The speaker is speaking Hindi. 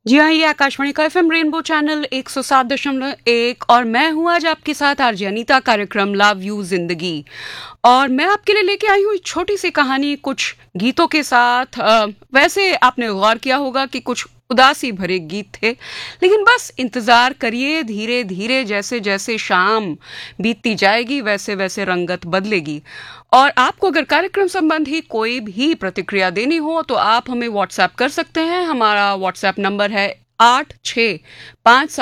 जी हाँ, ये आकाशवाणी का एफएम रेनबो चैनल 107.1 और मैं हूँ आज आपके साथ आरजे अनीता। कार्यक्रम लव यू जिंदगी और मैं आपके लिए लेके आई हूँ एक छोटी सी कहानी कुछ गीतों के साथ। वैसे आपने गौर किया होगा कि कुछ उदासी भरे गीत थे, लेकिन बस इंतजार करिए, धीरे धीरे जैसे जैसे शाम बीतती जाएगी वैसे वैसे रंगत बदलेगी। और आपको अगर कार्यक्रम संबंधी कोई भी प्रतिक्रिया देनी हो तो आप हमें व्हाट्सएप कर सकते हैं। हमारा व्हाट्सएप नंबर है 8657